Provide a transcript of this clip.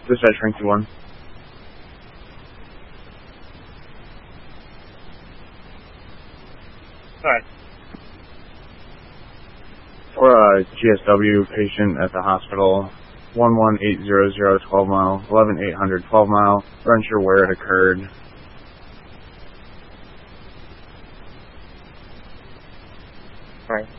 Dispatch rank 2-1. Alright. For a GSW patient at the hospital, 11800 12 mile, 11800 12 mile, unsure where it occurred. Alright.